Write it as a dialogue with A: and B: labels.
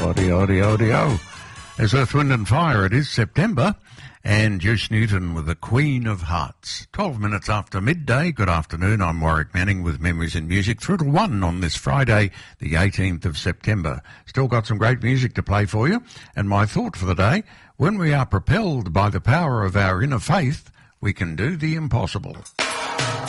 A: Oddy. As Earth, Wind and Fire, it is September, and Juice Newton with the Queen of Hearts. 12 minutes after midday. Good afternoon. I'm Warwick Manning with Memories in Music through to 1 on this Friday, the 18th of September. Still got some great music to play for you. And my thought for the day, when we are propelled by the power of our inner faith, we can do the impossible.